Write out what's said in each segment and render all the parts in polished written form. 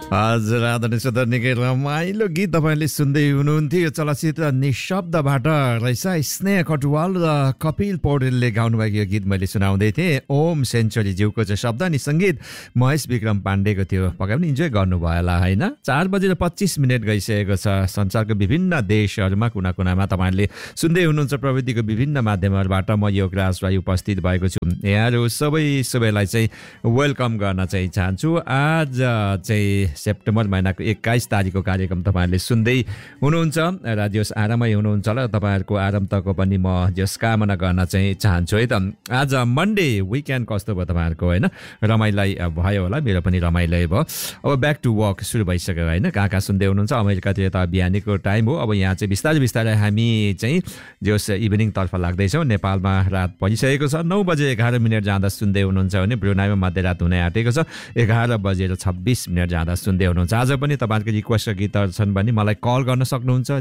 हजुर आदरणीय श्रोता, निकै रमाइलो गीत तपाईँले सुन्दै हुनुहुन्थ्यो। यो चलचित्र निशब्दबाट रहेछ। स्नेह कटुवाल र कपिल पौडेलले गाउनुभएको यो गीत मैले सुनाउँदै थिएँ। ओम सेन्चुरी ज्यूको चाहिँ शब्द अनि सङ्गीत महेश विक्रम पाण्डेको थियो। पक्कै पनि इन्जोय गर्नुभयो होला होइन। 4:25 गइसकेको छ। संसारको विभिन्न देशहरूमा कुना कुनामा तपाईँहरूले सुन्दै हुनुहुन्छ प्रविधिको विभिन्न माध्यमहरूबाट। म योगराज राई उपस्थित भएको छु। यहाँहरू सबैलाई चाहिँ वेलकम गर्न चाहिँ चाहन्छु। आज चाहिँ सेप्टेम्बर महिनाको 21 तारिकको कार्यक्रम तपाईँहरूले सुन्दै हुनुहुन्छ। र जस आरामै हुनुहुन्छ होला, तपाईँहरूको आराम तक पनि म जस कामना गर्न चाहिँ चाहन्छु है त। आज मन्डे विकेन्ड कस्तो भयो तपाईँहरूको होइन? रमाइलो भयो होला, मेरो पनि रमाइलो भयो। अब ब्याक टु वर्क सुरु भइसक्यो होइन। कहाँ सुन्दै हुनुहुन्छ? अमेरिकातिर त बिहानीको टाइम हो। अब यहाँ चाहिँ बिस्तारै हामी चाहिँ जस इभिनिङतर्फ लाग्दैछौँ। नेपालमा रात परिसकेको छ। 9:11 जाँदा सुन्दै हुनुहुन्छ भने ब्रुनाईमा मध्यरात हुने आँटेको छ। 11:26 जाँदा सुन्दै हुनुहुन्छ। आज पनि तपाईँहरूको रिक्वेस्ट गीतहरू छन् भने मलाई कल गर्न सक्नुहुन्छ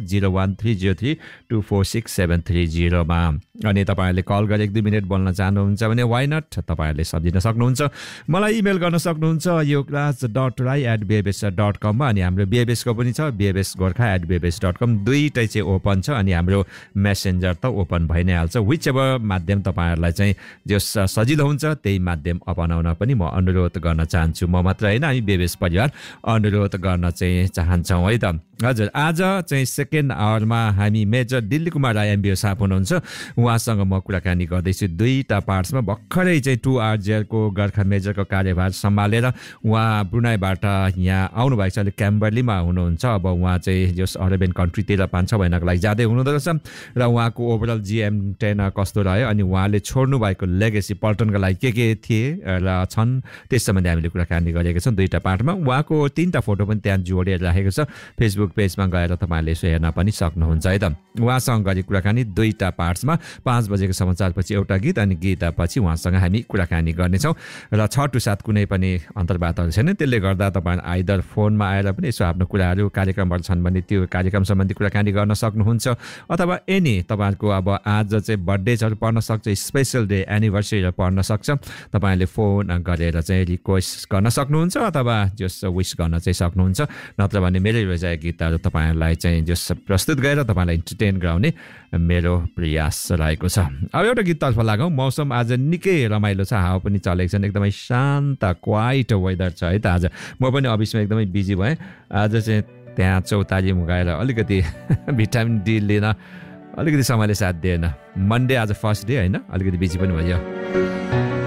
0130324670 मा। अनि तपाईँहरूले कल गरेर 1-2 मिनट बोल्न चाहनुहुन्छ भने वाइ नट, तपाईँहरूले सम्झिन सक्नुहुन्छ। मलाई इमेल गर्न सक्नुहुन्छ yograz.rai@bbs.com मा। अनि हाम्रो BBSको पनि छ, bbsgorkha@bbs.com। दुईटै चाहिँ ओपन छ। अनि हाम्रो मेसेन्जर त ओपन भइ नै हाल्छ। विच एभर माध्यम तपाईँहरूलाई चाहिँ जस सजिलो हुन्छ त्यही माध्यम अपनाउन पनि म अनुरोध गर्न चाहन्छु। म मात्र होइन, हामी BBS परिवार अनुरोध गर्न चाहिँ चाहन्छौँ है त। हजुर, आज चाहिँ सेकेन्ड आवरमा हामी मेजर दिल्ली कुमार राई MBO साहब हुनुहुन्छ। उहाँसँग म कुराकानी गर्दैछु दुईटा पार्ट्समा। भर्खरै चाहिँ 2 आवर जेलको गोर्खा मेजरको कार्यभार सम्हालेर उहाँ ब्रुनाईबाट यहाँ आउनुभएको छ। अहिले क्याम्बरलीमा हुनुहुन्छ। अब उहाँ चाहिँ जस अरेबियन कन्ट्रीतिर 5-6 महिनाको लागि जाँदै हुनुहुँदो रहेछ। र उहाँको ओभरअल GM10 कस्तो रह्यो, अनि उहाँले छोड्नु भएको लेगेसी पल्टनको लागि के थिए र छन्, त्यस सम्बन्धी हामीले कुराकानी गरेका छौँ दुईटा पार्टमा। उहाँको 3टा फोटो पनि त्यहाँ जोडेर राखेको छ। फेसबुक पेजमा गएर तपाईँहरूले यसो हेर्न पनि सक्नुहुन्छ है त। उहाँसँग गरी कुराकानी दुईटा पार्ट्समा। 5 बजेको समाचारपछि एउटा गीत, अनि गीतपछि उहाँसँग हामी कुराकानी गर्नेछौँ। र 6 to 7 कुनै पनि अन्तर्वार्ताहरू छैन। त्यसले गर्दा तपाईँ आइदर फोनमा आएर पनि यसो आफ्नो कुराहरू कार्यक्रमहरू छन् भने त्यो कार्यक्रम सम्बन्धी कुराकानी गर्न सक्नुहुन्छ। अथवा एनी तपाईँहरूको अब आज चाहिँ बर्थडेजहरू पर्न सक्छ, स्पेसल डे एनिभर्सरीहरू पर्न सक्छ। तपाईँहरूले फोन गरेर चाहिँ रिक्वेस्ट गर्न सक्नुहुन्छ अथवा जस विस गर्न चाहिँ सक्नुहुन्छ। नत्र भने मेरै रोजाएको गीतहरू तपाईँहरूलाई चाहिँ जस प्रस्तुत गरेर तपाईँलाई इन्टरटेन गराउने मेरो प्रयास रहेको छ। अब एउटा गीततर्फ लागौँ। मौसम आज निकै रमाइलो छ, हावा पनि चलेको छ, एकदमै शान्त क्वाइट वेदर छ है त। आज म पनि अफिसमा एकदमै बिजी भएँ। आज चाहिँ त्यहाँ चौतारी गएर अलिकति भिटामिन D लिन अलिकति समयले साथ दिएन। मन्डे आज फर्स्ट डे होइन, अलिकति बिजी पनि भयो।